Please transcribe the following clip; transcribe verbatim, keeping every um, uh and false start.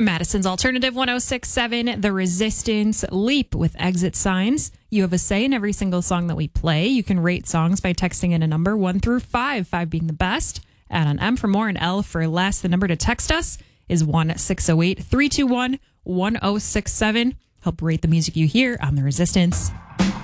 Madison's Alternative one oh six point seven, The Resistance, Leap with Exit Signs. You have a say in every single song that we play. You can rate songs by texting in a number one through five, five being the best. Add on M for more and L for less. The number to text us is one six zero eight, three two one, one oh six seven. Help rate the music you hear on The Resistance.